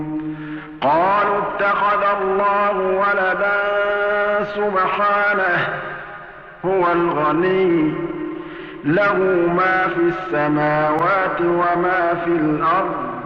قالوا اتخذ الله ولدا سبحانه هو الغني له ما في السماوات وما في الأرض